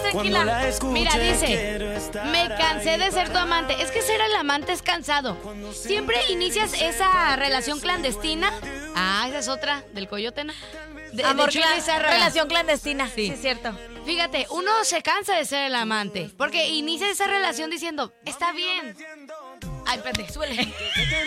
tranquila. Mira, dice, me cansé de ser tu amante. Es que ser el amante es cansado. Siempre inicias esa relación clandestina. Ah, esa es otra, del coyote, ¿no? Amor, Chuy Lizárraga. relación clandestina. Sí. Sí, es cierto. Fíjate, uno se cansa de ser el amante, porque inicia esa relación diciendo, está bien. Ay, espérate, súbele.